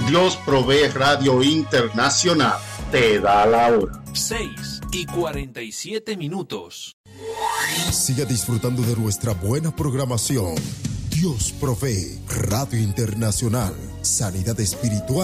Dios Provee Radio Internacional te da la hora. 6:47. Siga disfrutando de nuestra buena programación. Dios Provee Radio Internacional. Sanidad espiritual